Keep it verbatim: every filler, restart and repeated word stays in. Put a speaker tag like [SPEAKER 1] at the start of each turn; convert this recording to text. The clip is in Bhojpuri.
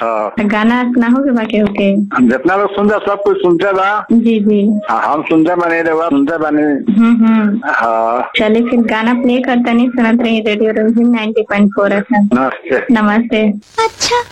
[SPEAKER 1] हाँ गाना ना हो के बाकी होके
[SPEAKER 2] जितना लोग सुनते सब कुछ सुनते बा।
[SPEAKER 1] जी जी
[SPEAKER 2] हम सुनते बने रहे सुनते बने।
[SPEAKER 1] हम्म हम्म
[SPEAKER 2] हाँ
[SPEAKER 1] चलिए फिर गाना प्ले करता नहीं सुनते रही रेडियो रंजीन नाइन्टी पॉइंट फोर एफ एम।
[SPEAKER 2] नमस्ते।
[SPEAKER 1] नमस्ते।
[SPEAKER 3] अच्छा